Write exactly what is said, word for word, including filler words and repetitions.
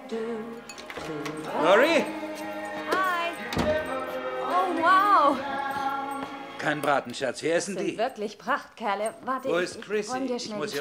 Lori? Hi. Oh, wow. Kein Braten, Schatz. Wer essen Das sind die? wirklich Prachtkerle. Warte, Wo ich, ist ich Chrissy? räum dir Ich schnell muss die ihr